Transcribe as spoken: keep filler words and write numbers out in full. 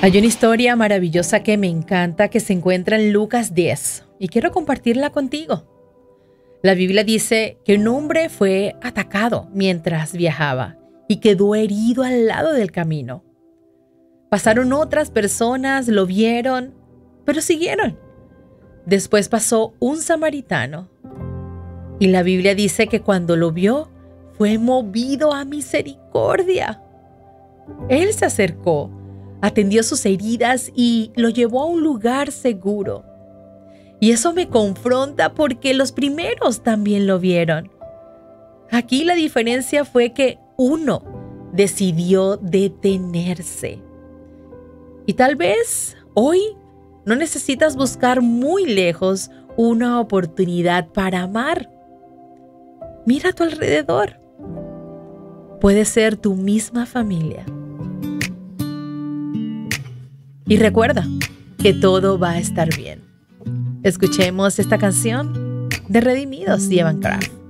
Hay una historia maravillosa que me encanta que se encuentra en Lucas diez y quiero compartirla contigo. La Biblia dice que un hombre fue atacado mientras viajaba y quedó herido al lado del camino. Pasaron otras personas, lo vieron, pero siguieron. Después pasó un samaritano y la Biblia dice que cuando lo vio fue movido a misericordia. Él se acercó, atendió sus heridas y lo llevó a un lugar seguro. Y eso me confronta porque los primeros también lo vieron. Aquí la diferencia fue que uno decidió detenerse. Y tal vez hoy no necesitas buscar muy lejos una oportunidad para amar. Mira a tu alrededor. Puede ser tu misma familia. Y recuerda que todo va a estar bien. Escuchemos esta canción de Redimidos y Evan Craft.